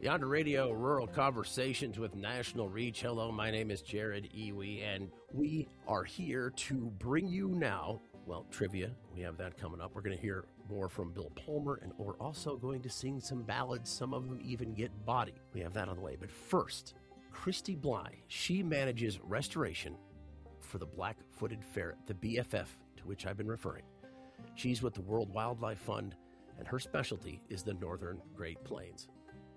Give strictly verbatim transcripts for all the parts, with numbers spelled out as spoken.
Yonder Radio, Rural Conversations with National Reach. Hello, my name is Jared Iwi, and we are here to bring you now, well, trivia. We have that coming up. We're going to hear more from Bill Palmer, and we're also going to sing some ballads. Some of them even get body. We have that on the way. But first, Christy Bly. She manages restoration for the black-footed ferret, the B F F, to which I've been referring. She's with the World Wildlife Fund, and her specialty is the Northern Great Plains.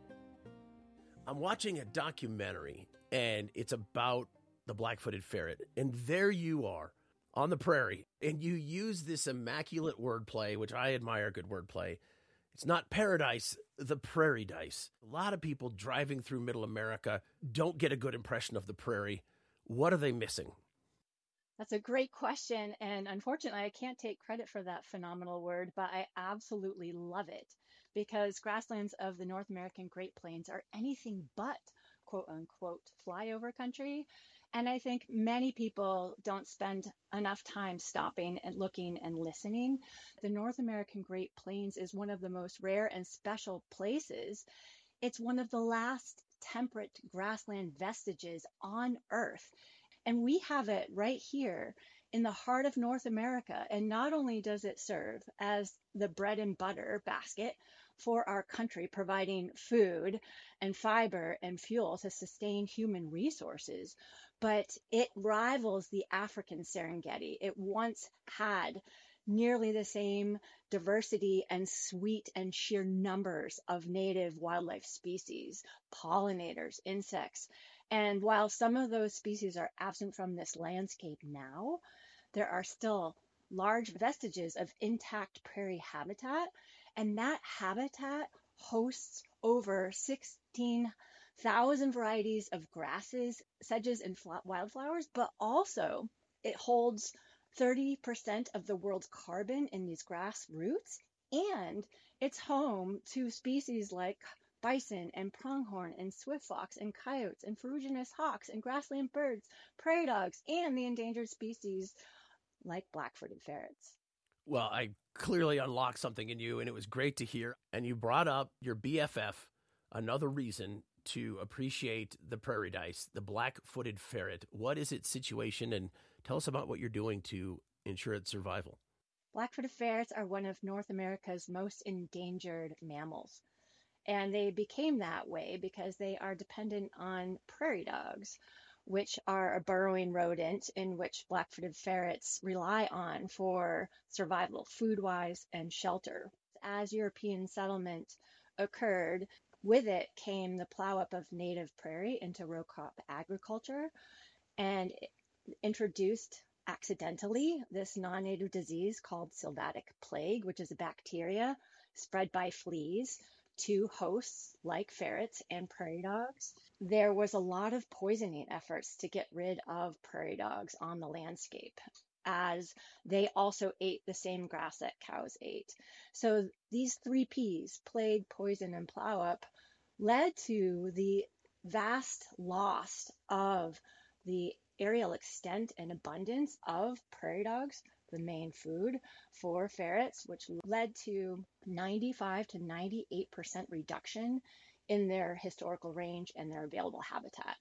I'm watching a documentary, and it's about the black-footed ferret, and there you are on the prairie, and you use this immaculate wordplay, which I admire good wordplay. It's not paradise, the prairie dice. A lot of people driving through Middle America don't get a good impression of the prairie. What are they missing? That's a great question, and unfortunately, I can't take credit for that phenomenal word, but I absolutely love it because grasslands of the North American Great Plains are anything but quote-unquote flyover country, and I think many people don't spend enough time stopping and looking and listening. The North American Great Plains is one of the most rare and special places. It's one of the last temperate grassland vestiges on Earth. And we have it right here in the heart of North America. And not only does it serve as the bread and butter basket for our country, providing food and fiber and fuel to sustain human resources, but it rivals the African Serengeti. It once had nearly the same diversity and sweet and sheer numbers of native wildlife species, pollinators, insects. And while some of those species are absent from this landscape now, there are still large vestiges of intact prairie habitat. And that habitat hosts over sixteen thousand varieties of grasses, sedges, and wildflowers, but also it holds thirty percent of the world's carbon in these grass roots. And it's home to species like bison and pronghorn and swift fox and coyotes and ferruginous hawks and grassland birds, prairie dogs, and the endangered species like black-footed ferrets. Well, I clearly unlocked something in you, and it was great to hear. And you brought up your B F F, another reason to appreciate the prairie dice, the black-footed ferret. What is its situation, and tell us about what you're doing to ensure its survival. Black-footed ferrets are one of North America's most endangered mammals. And they became that way because they are dependent on prairie dogs, which are a burrowing rodent in which black-footed ferrets rely on for survival, food-wise and shelter. As European settlement occurred, with it came the plow-up of native prairie into row crop agriculture and introduced accidentally this non-native disease called sylvatic plague, which is a bacteria spread by fleas to hosts like ferrets and prairie dogs. There was a lot of poisoning efforts to get rid of prairie dogs on the landscape, as they also ate the same grass that cows ate. So these three P's, plague, poison, and plow up, led to the vast loss of the aerial extent and abundance of prairie dogs, the main food for ferrets, which led to ninety-five to ninety-eight percent reduction in their historical range and their available habitat.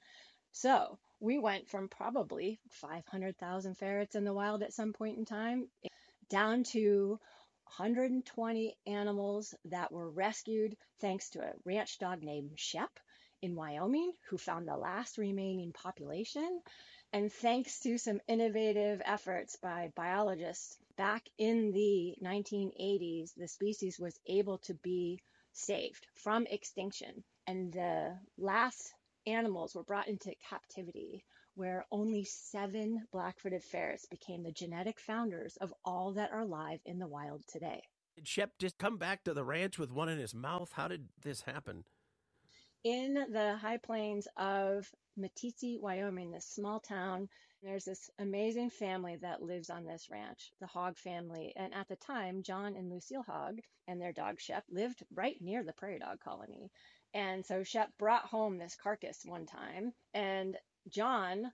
So we went from probably five hundred thousand ferrets in the wild at some point in time down to one hundred twenty animals that were rescued thanks to a ranch dog named Shep in Wyoming, who found the last remaining population. And thanks to some innovative efforts by biologists back in the nineteen eighties, the species was able to be saved from extinction. And the last animals were brought into captivity, where only seven black-footed ferrets became the genetic founders of all that are alive in the wild today. Did Shep just come back to the ranch with one in his mouth? How did this happen? In the high plains of Meeteetse, Wyoming, this small town, there's this amazing family that lives on this ranch, the Hogg family. And at the time, John and Lucille Hogg and their dog Shep lived right near the prairie dog colony. And so Shep brought home this carcass one time, and John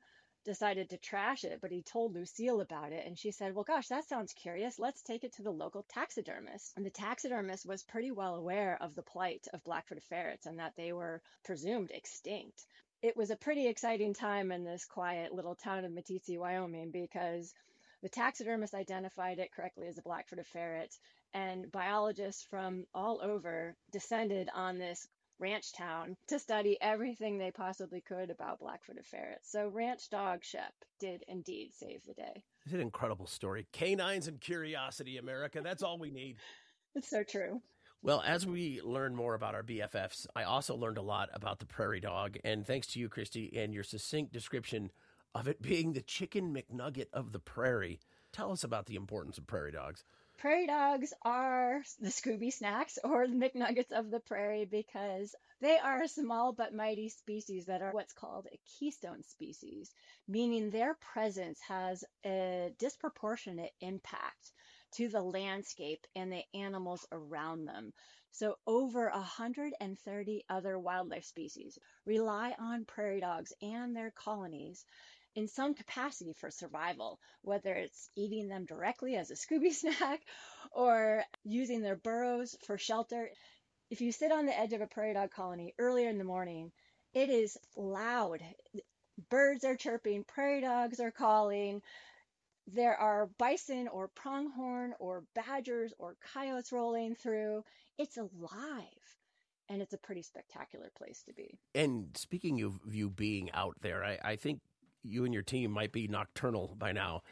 decided to trash it, but he told Lucille about it. And she said, well, gosh, that sounds curious. Let's take it to the local taxidermist. And the taxidermist was pretty well aware of the plight of black-footed ferrets and that they were presumed extinct. It was a pretty exciting time in this quiet little town of Meeteetse, Wyoming, because the taxidermist identified it correctly as a black-footed ferret, and biologists from all over descended on this ranch town to study everything they possibly could about black-footed ferrets. So Ranch Dog Shep did indeed save the day. It's an incredible story. Canines and curiosity, America. That's all we need. It's so true. Well, as we learn more about our B F Fs, I also learned a lot about the prairie dog. And thanks to you, Christy, and your succinct description of it being the chicken McNugget of the prairie. Tell us about the importance of prairie dogs. Prairie dogs are the Scooby Snacks or the McNuggets of the prairie because they are a small but mighty species that are what's called a keystone species, meaning their presence has a disproportionate impact to the landscape and the animals around them. So over one hundred thirty other wildlife species rely on prairie dogs and their colonies in some capacity for survival, whether it's eating them directly as a Scooby snack or using their burrows for shelter. If you sit on the edge of a prairie dog colony earlier in the morning, it is loud. Birds are chirping, prairie dogs are calling. There are bison or pronghorn or badgers or coyotes rolling through. It's alive, and it's a pretty spectacular place to be. And speaking of you being out there, I, I think you and your team might be nocturnal by now.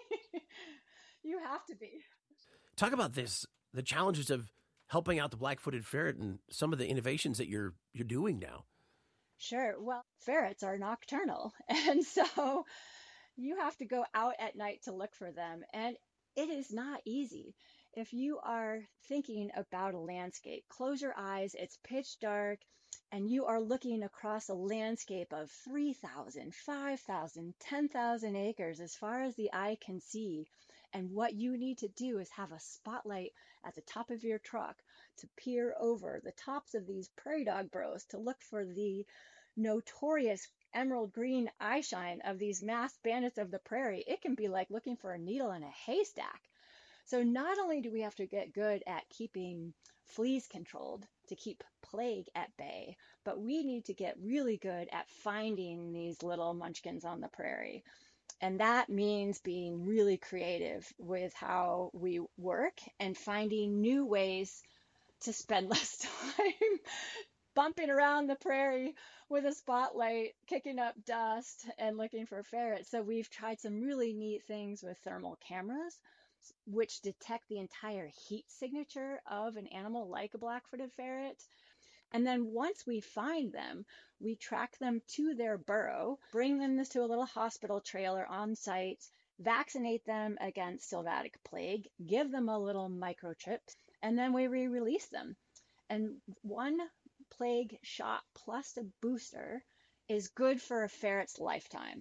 You have to be. Talk about this, the challenges of helping out the black-footed ferret and some of the innovations that you're you're doing now. Sure. Well, ferrets are nocturnal, and so you have to go out at night to look for them, and it is not easy. If you are thinking about a landscape, close your eyes, it's pitch dark, and you are looking across a landscape of three thousand, five thousand, ten thousand acres as far as the eye can see. And what you need to do is have a spotlight at the top of your truck to peer over the tops of these prairie dog burrows to look for the notorious emerald green eye shine of these masked bandits of the prairie. It can be like looking for a needle in a haystack. So not only do we have to get good at keeping fleas controlled to keep plague at bay, but we need to get really good at finding these little munchkins on the prairie. And that means being really creative with how we work and finding new ways to spend less time bumping around the prairie with a spotlight, kicking up dust, and looking for ferrets. So we've tried some really neat things with thermal cameras, which detect the entire heat signature of an animal like a black-footed ferret. And then once we find them, we track them to their burrow, bring them to a little hospital trailer on site, vaccinate them against sylvatic plague, give them a little microchip, and then we re-release them. And one plague shot plus a booster is good for a ferret's lifetime.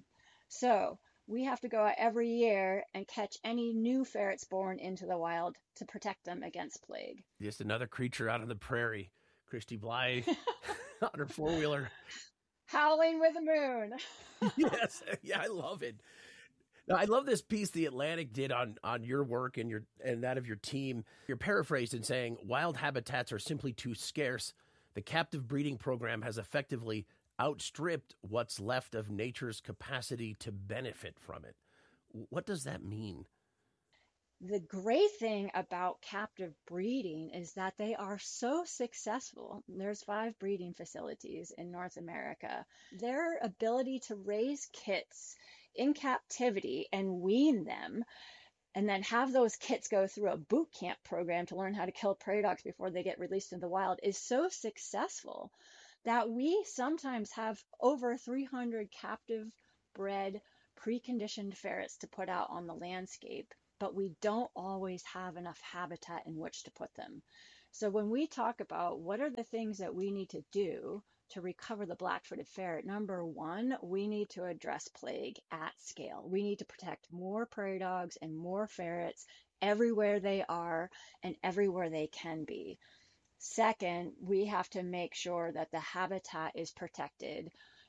So we have to go out every year and catch any new ferrets born into the wild to protect them against plague. Just another creature out of the prairie. Christy Blythe on her four-wheeler. Howling with the moon. Yes. Yeah, I love it. Now, I love this piece the Atlantic did on, on your work and your and that of your team. You're paraphrased in saying, wild habitats are simply too scarce. The captive breeding program has effectively outstripped what's left of nature's capacity to benefit from it. What does that mean? The great thing about captive breeding is that they are so successful. There's five breeding facilities in North America. Their ability to raise kits in captivity and wean them, and then have those kits go through a boot camp program to learn how to kill prairie dogs before they get released in the wild is so successful that we sometimes have over three hundred captive bred preconditioned ferrets to put out on the landscape, but we don't always have enough habitat in which to put them. So when we talk about what are the things that we need to do to recover the black-footed ferret, number one, we need to address plague at scale. We need to protect more prairie dogs and more ferrets everywhere they are and everywhere they can be. Second, we have to make sure that the habitat is protected,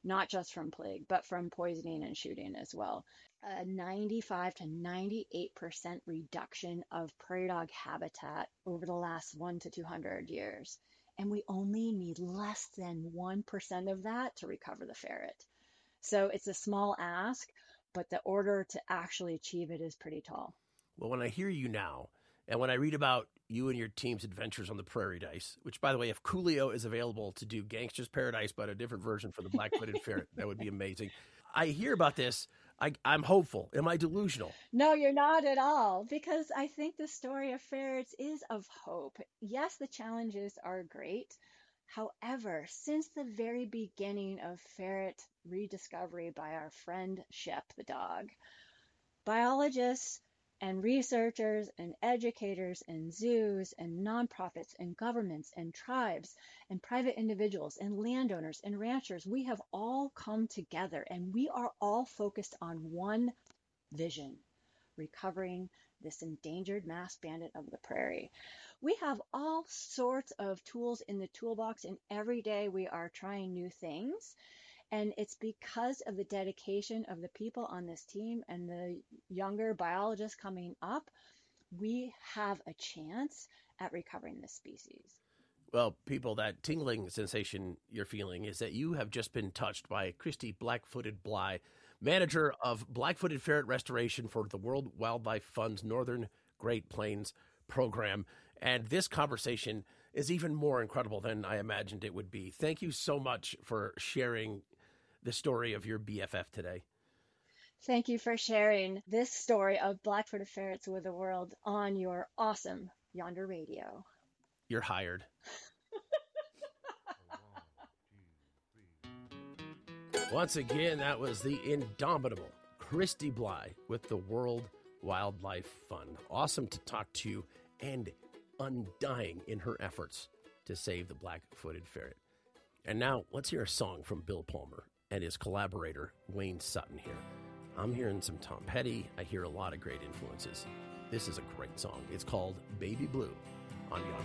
not just from plague, but from poisoning and shooting as well. A ninety-five to ninety-eight percent reduction of prairie dog habitat over the last one to two hundred years. And we only need less than one percent of that to recover the ferret. So it's a small ask, but the order to actually achieve it is pretty tall. Well, when I hear you now, and when I read about you and your team's adventures on the prairie dice, which, by the way, if Coolio is available to do Gangster's Paradise, but a different version for the black-footed ferret, that would be amazing. I hear about this. I, I'm hopeful. Am I delusional? No, you're not at all, because I think the story of ferrets is of hope. Yes, the challenges are great. However, since the very beginning of ferret rediscovery by our friend Shep the dog, biologists and researchers and educators and zoos and nonprofits and governments and tribes and private individuals and landowners and ranchers, we have all come together and we are all focused on one vision: recovering this endangered masked bandit of the prairie. We have all sorts of tools in the toolbox, and every day we are trying new things. And it's because of the dedication of the people on this team and the younger biologists coming up, we have a chance at recovering this species. Well, people, that tingling sensation you're feeling is that you have just been touched by Christy Blackfooted Bly, manager of Blackfooted Ferret Restoration for the World Wildlife Fund's Northern Great Plains program. And this conversation is even more incredible than I imagined it would be. Thank you so much for sharing the story of your B F F today. Thank you for sharing this story of Blackfooted ferrets with the world on your awesome Yonder Radio. You're hired. Once again, that was the indomitable Christy Bly with the World Wildlife Fund. Awesome to talk to, and undying in her efforts to save the black-footed ferret. And now let's hear a song from Bill Palmer and his collaborator, Wayne Sutton here. I'm hearing some Tom Petty. I hear a lot of great influences. This is a great song. It's called Baby Blue on Yonder